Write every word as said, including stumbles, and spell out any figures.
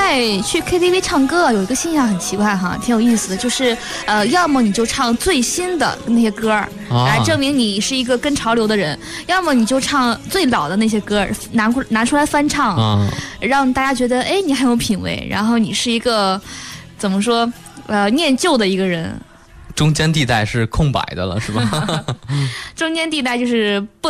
在去 K T V 唱歌有一个现象很奇怪哈，挺有意思的，就是呃，要么你就唱最新的那些歌来证明你是一个跟潮流的人，要么你就唱最老的那些歌，拿拿出来翻唱，啊、让大家觉得哎你很有品味，然后你是一个怎么说呃念旧的一个人。 中间地带是空白的了，是吧？ 中间地带就是不